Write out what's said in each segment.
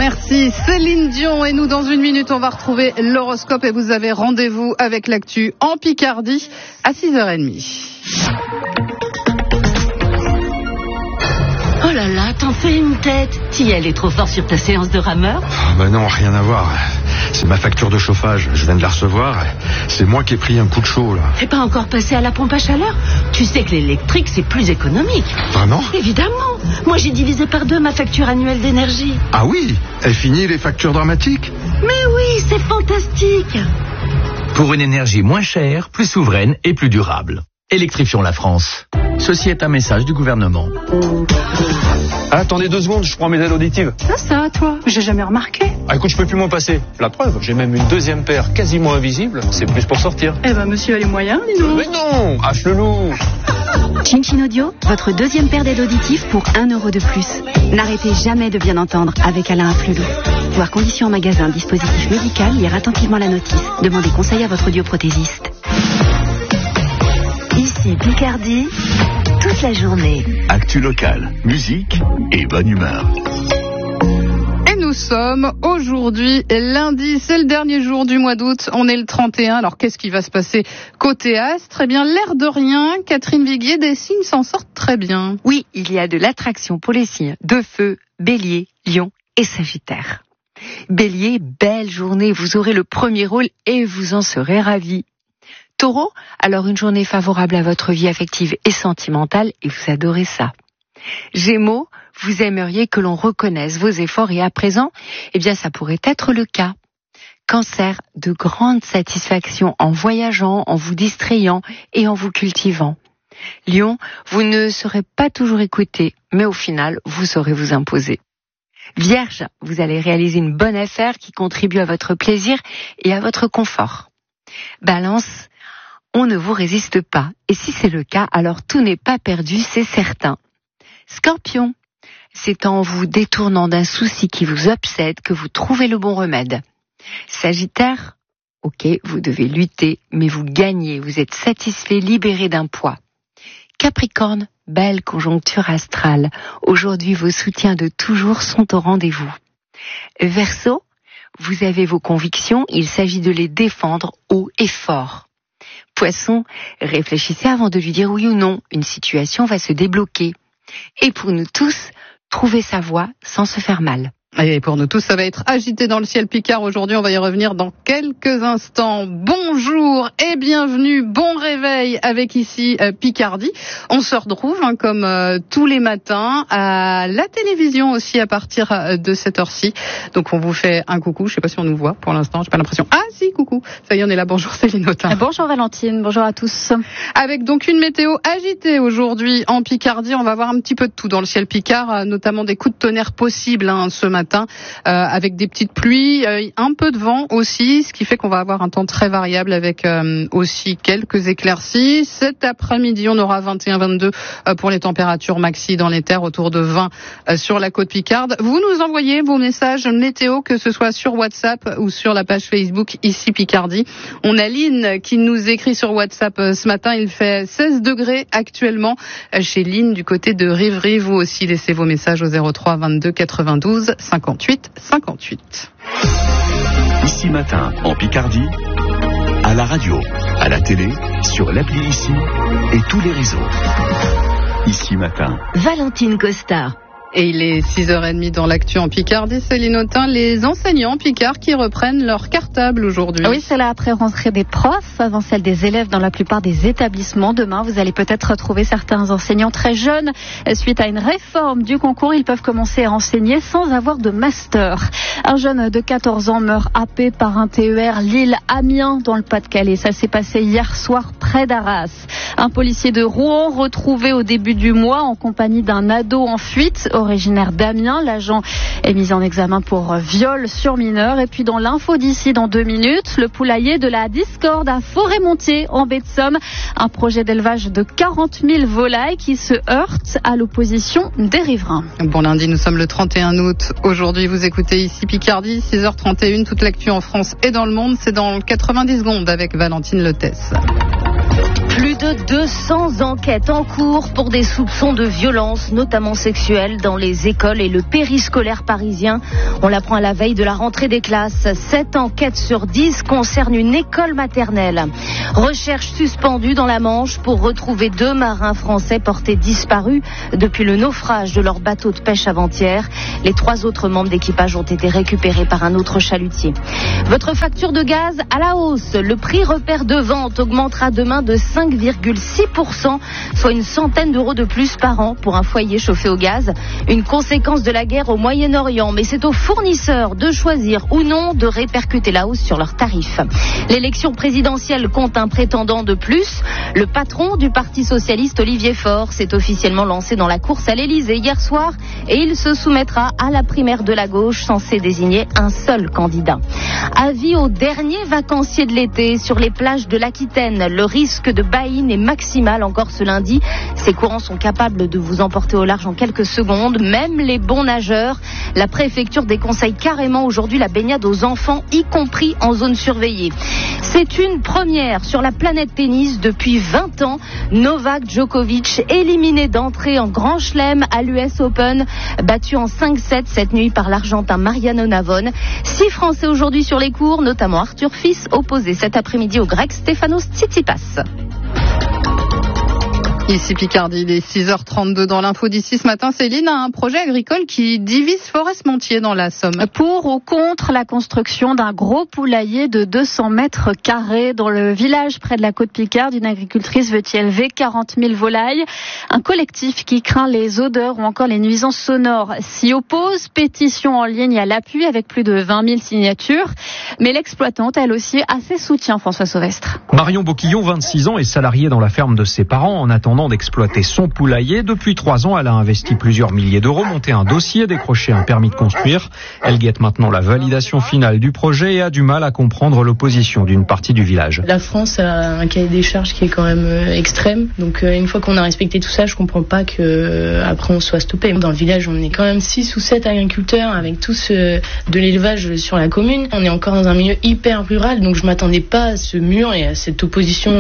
Merci Céline Dion. Et nous, dans une minute, on va retrouver l'horoscope et vous avez rendez-vous avec l'actu en Picardie à 6h30. Oh là là, t'en fais une tête. Si elle est trop fort sur ta séance de rameur. Bah non, rien à voir. C'est ma facture de chauffage, je viens de la recevoir. C'est moi qui ai pris un coup de chaud là. T'es pas encore passé à la pompe à chaleur? Tu sais que l'électrique c'est plus économique. Vraiment? Évidemment. Moi j'ai divisé par 2 ma facture annuelle d'énergie. Ah oui? Elle finit les factures dramatiques? Mais oui, c'est fantastique. Pour une énergie moins chère, plus souveraine et plus durable. Électrifions la France. Ceci est un message du gouvernement. Attendez 2 secondes, je prends mes aides auditives. Ça, toi, j'ai jamais remarqué. Ah écoute, je peux plus m'en passer. La preuve, j'ai même une 2e paire quasiment invisible. C'est plus pour sortir. Eh ben, monsieur a les moyens, dis donc. Mais non, H le loup. Chin Audio, votre 2e paire d'aides auditives pour 1 € de plus. N'arrêtez jamais de bien entendre avec Alain Afflelou. Voir conditions en magasin, dispositif médical, lire attentivement la notice. Demandez conseil à votre audioprothésiste. Ici Picardie, toute la journée. Actu locale, musique et bonne humeur. Et nous sommes aujourd'hui lundi, c'est le dernier jour du mois d'août, on est le 31. Alors qu'est-ce qui va se passer côté astre? Eh bien l'air de rien, Catherine Viguier, des signes s'en sortent très bien. Oui, il y a de l'attraction pour les signes de feu, Bélier, Lion et Sagittaire. Bélier, belle journée, vous aurez le premier rôle et vous en serez ravis. Taureau, alors une journée favorable à votre vie affective et sentimentale et vous adorez ça. Gémeaux, vous aimeriez que l'on reconnaisse vos efforts et à présent, eh bien ça pourrait être le cas. Cancer, de grandes satisfactions en voyageant, en vous distrayant et en vous cultivant. Lion, vous ne serez pas toujours écouté, mais au final, vous saurez vous imposer. Vierge, vous allez réaliser une bonne affaire qui contribue à votre plaisir et à votre confort. Balance, on ne vous résiste pas. Et si c'est le cas, alors tout n'est pas perdu, c'est certain. Scorpion, c'est en vous détournant d'un souci qui vous obsède que vous trouvez le bon remède. Sagittaire, ok, vous devez lutter, mais vous gagnez, vous êtes satisfait, libéré d'un poids. Capricorne, belle conjoncture astrale. Aujourd'hui, vos soutiens de toujours sont au rendez-vous. Verseau, vous avez vos convictions, il s'agit de les défendre haut et fort. Poisson, réfléchissez avant de lui dire oui ou non, une situation va se débloquer. Et pour nous tous, trouvez sa voie sans se faire mal. Et pour nous tous, ça va être agité dans le ciel Picard. Aujourd'hui, on va y revenir dans quelques instants. Bonjour et bienvenue, bon réveil avec ici Picardie. On se retrouve comme tous les matins à la télévision aussi à partir de cette heure-ci. Donc on vous fait un coucou, je sais pas si on nous voit pour l'instant, j'ai pas l'impression. Ah si, coucou, ça y est, on est là, bonjour Céline Autain. Bonjour Valentine, bonjour à tous. Avec donc une météo agitée aujourd'hui en Picardie, on va voir un petit peu de tout dans le ciel Picard, notamment des coups de tonnerre possibles ce matin. Avec des petites pluies, un peu de vent aussi, ce qui fait qu'on va avoir un temps très variable avec aussi quelques éclaircies. Cet après-midi, on aura 21-22 pour les températures maxi dans les terres, autour de 20 sur la côte Picarde. Vous nous envoyez vos messages météo, que ce soit sur WhatsApp ou sur la page Facebook ici Picardie. On a Lynn qui nous écrit sur WhatsApp ce matin, il fait 16 degrés actuellement chez Lynn du côté de Rivry. Vous aussi laissez vos messages au 03 22 92 58 58. Ici matin, en Picardie, à la radio, à la télé, sur l'appli Ici et tous les réseaux. Ici matin. Valentine Costa. Et il est 6h30 dans l'actu en Picardie. Céline Autain, les enseignants Picard qui reprennent leur cartable aujourd'hui. Oui, c'est la après-rentrée des profs, avant celle des élèves dans la plupart des établissements. Demain, vous allez peut-être retrouver certains enseignants très jeunes. Suite à une réforme du concours, ils peuvent commencer à enseigner sans avoir de master. Un jeune de 14 ans meurt happé par un TER Lille-Amiens dans le Pas-de-Calais. Ça s'est passé hier soir près d'Arras. Un policier de Rouen retrouvé au début du mois en compagnie d'un ado en fuite. Originaire d'Amiens, l'agent est mis en examen pour viol sur mineur. Et puis dans l'info d'ici dans 2 minutes, le poulailler de la Discorde à Forêt-Montier en baie de Somme. Un projet d'élevage de 40 000 volailles qui se heurte à l'opposition des riverains. Bon lundi, nous sommes le 31 août. Aujourd'hui, vous écoutez ici Picardie, 6h31, toute l'actu en France et dans le monde. C'est dans 90 secondes avec Valentine Lethesse. Plus de 200 enquêtes en cours pour des soupçons de violence, notamment sexuelles, dans les écoles et le périscolaire parisien. On l'apprend à la veille de la rentrée des classes. 7 enquêtes sur 10 concernent une école maternelle. Recherche suspendue dans la Manche pour retrouver 2 marins français portés disparus depuis le naufrage de leur bateau de pêche avant-hier. Les 3 autres membres d'équipage ont été récupérés par un autre chalutier. Votre facture de gaz à la hausse. Le prix repère de vente augmentera demain de 5,6%, soit une centaine d'euros de plus par an pour un foyer chauffé au gaz. Une conséquence de la guerre au Moyen-Orient, mais c'est aux fournisseurs de choisir ou non de répercuter la hausse sur leurs tarifs. L'élection présidentielle compte un prétendant de plus. Le patron du Parti socialiste, Olivier Faure, s'est officiellement lancé dans la course à l'Élysée hier soir et il se soumettra à la primaire de la gauche censée désigner un seul candidat. Avis aux derniers vacanciers de l'été sur les plages de l'Aquitaine. Le risque de baïne est maximal encore ce lundi. Ces courants sont capables de vous emporter au large en quelques secondes, même les bons nageurs. La préfecture déconseille carrément aujourd'hui la baignade aux enfants, y compris en zone surveillée. C'est une première sur la planète tennis depuis 20 ans. Novak Djokovic éliminé d'entrée en Grand Chelem à l'US Open, battu en 5-7 cette nuit par l'Argentin Mariano Navone. 6 Français aujourd'hui sur les cours, notamment Arthur Fils, opposé cet après-midi au Grec Stefanos Tsitsipas. Ici Picardie, il est 6h32 dans l'info d'ici ce matin. Céline a un projet agricole qui divise Forest-Montier dans la Somme. Pour ou contre la construction d'un gros poulailler de 200 mètres carrés dans le village près de la côte Picarde, une agricultrice veut y élever 40 000 volailles. Un collectif qui craint les odeurs ou encore les nuisances sonores s'y oppose. Pétition en ligne à l'appui avec plus de 20 000 signatures. Mais l'exploitante, elle aussi, a ses soutiens, François Sauvestre. Marion Boquillon, 26 ans, est salariée dans la ferme de ses parents en attendant d'exploiter son poulailler. Depuis 3 ans, elle a investi plusieurs milliers d'euros, monté un dossier, décroché un permis de construire. Elle guette maintenant la validation finale du projet et a du mal à comprendre l'opposition d'une partie du village. La France a un cahier des charges qui est quand même extrême. Donc une fois qu'on a respecté tout ça, je comprends pas que après on soit stoppé. Dans le village, on est quand même 6 ou 7 agriculteurs avec tous de l'élevage sur la commune. On est encore dans un milieu hyper rural, donc je m'attendais pas à ce mur et à cette opposition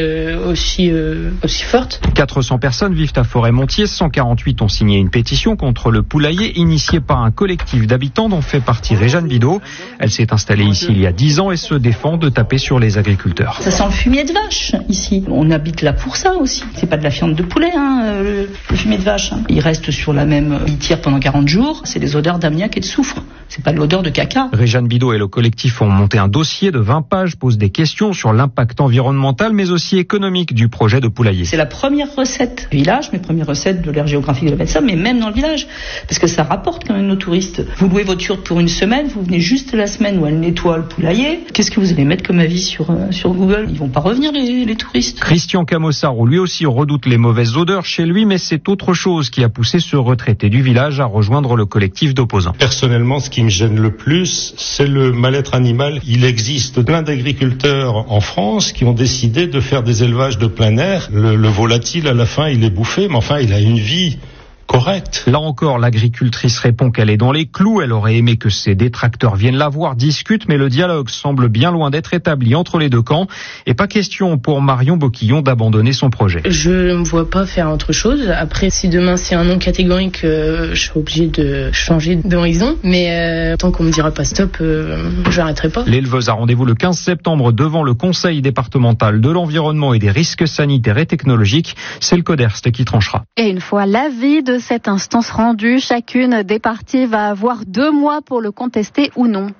aussi forte. 400 personnes vivent à Forêt-Montier, 148 ont signé une pétition contre le poulailler initié par un collectif d'habitants dont fait partie Réjeanne Bidot. Elle s'est installée ici il y a 10 ans et se défend de taper sur les agriculteurs. Ça sent le fumier de vache ici. On habite là pour ça aussi. C'est pas de la viande de poulet, le fumier de vache. Il reste sur la même litière pendant 40 jours. C'est des odeurs d'ammoniac et de soufre. C'est pas de l'odeur de caca. Réjeanne Bidot et le collectif ont monté un dossier de 20 pages, posent des questions sur l'impact environnemental mais aussi économique du projet de poulailler. C'est la première recette du village, mes premières recettes de l'aire géographique de la Baie-de-Somme, mais même dans le village, parce que ça rapporte quand même nos touristes. Vous louez votre yurte pour une semaine, vous venez juste la semaine où elle nettoie le poulailler. Qu'est-ce que vous allez mettre comme avis sur Google? Ils vont pas revenir les touristes. Christian Camossaro, lui aussi, redoute les mauvaises odeurs chez lui, mais c'est autre chose qui a poussé ce retraité du village à rejoindre le collectif d'opposants. Personnellement, ce qui me gêne le plus, c'est le mal-être animal. Il existe plein d'agriculteurs en France qui ont décidé de faire des élevages de plein air. Le volatile, à la fin, il est bouffé, mais enfin, il a une vie correct. Là encore, l'agricultrice répond qu'elle est dans les clous. Elle aurait aimé que ses détracteurs viennent la voir, discutent, mais le dialogue semble bien loin d'être établi entre les deux camps. Et pas question pour Marion Boquillon d'abandonner son projet. Je ne me vois pas faire autre chose. Après, si demain c'est un non catégorique, je serai obligée de changer d'horizon. Mais tant qu'on me dira pas stop, j'arrêterai pas. L'éleveuse a rendez-vous le 15 septembre devant le Conseil départemental de l'environnement et des risques sanitaires et technologiques. C'est le CODERST qui tranchera. Et une fois l'avis de cette instance rendue, chacune des parties va avoir 2 mois pour le contester ou non.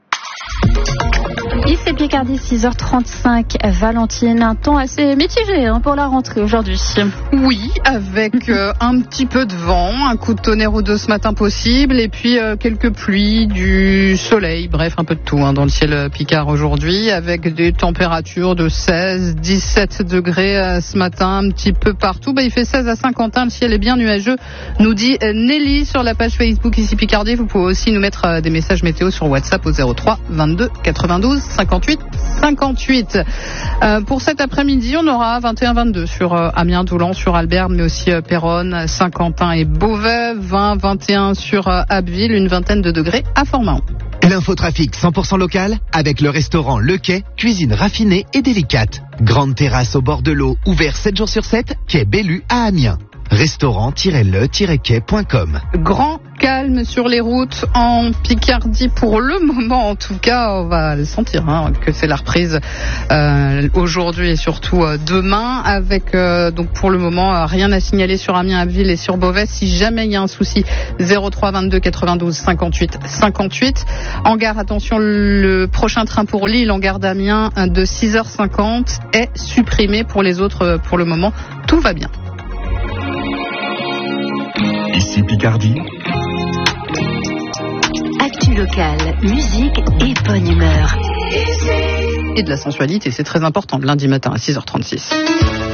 Ici Picardie, 6h35. Valentine, un temps assez mitigé pour la rentrée aujourd'hui. Oui, avec un petit peu de vent, un coup de tonnerre ou deux ce matin possible, et puis quelques pluies, du soleil, bref, un peu de tout dans le ciel picard aujourd'hui, avec des températures de 16, 17 degrés ce matin, un petit peu partout. Il fait 16 à Saint-Quentin, le ciel est bien nuageux, nous dit Nelly sur la page Facebook ici Picardie. Vous pouvez aussi nous mettre des messages météo sur WhatsApp au 03 22 92 58 58. Pour cet après-midi, on aura 21-22 sur Amiens, Doulan, sur Albert, mais aussi Péronne, Saint-Quentin et Beauvais, 20-21 sur Abbeville, une vingtaine de degrés à Fort-Mahon. L'infotrafic 100% local avec le restaurant Le Quai, cuisine raffinée et délicate. Grande terrasse au bord de l'eau, ouvert 7 jours sur 7, quai Bellu à Amiens. Restaurant-le-quai.com. Grand calme sur les routes en Picardie pour le moment, en tout cas, on va le sentir que c'est la reprise aujourd'hui et surtout demain, avec donc pour le moment rien à signaler sur Amiens, Abbeville et sur Beauvais. Si jamais il y a un souci, 03 22 92 58 58. En gare, attention, le prochain train pour Lille en gare d'Amiens de 6h50 est supprimé. Pour les autres, pour le moment, tout va bien. Ici Picardie. Actu locale, musique et bonne humeur. Et de la sensualité, c'est très important le lundi matin à 6h36.